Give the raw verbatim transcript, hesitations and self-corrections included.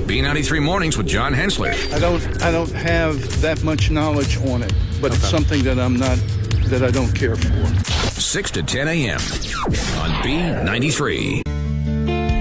B ninety-three Mornings with John Hensler. I don't I don't have that much knowledge on it, but okay. It's something that I'm not, that I don't care for. six to ten a.m. on B ninety-three.